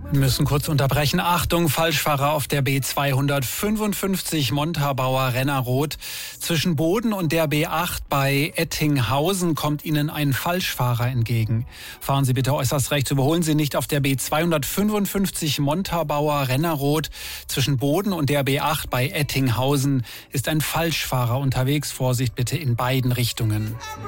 Wir müssen kurz unterbrechen. Achtung, Falschfahrer auf der B255 Montabaur-Rennerroth. Zwischen Boden und der B8 bei Ettinghausen kommt Ihnen ein Falschfahrer entgegen. Fahren Sie bitte äußerst rechts, überholen Sie nicht auf der B255 Montabaur-Rennerroth. Zwischen Boden und der B8 bei Ettinghausen ist ein Falschfahrer unterwegs. Vorsicht bitte in beiden Richtungen.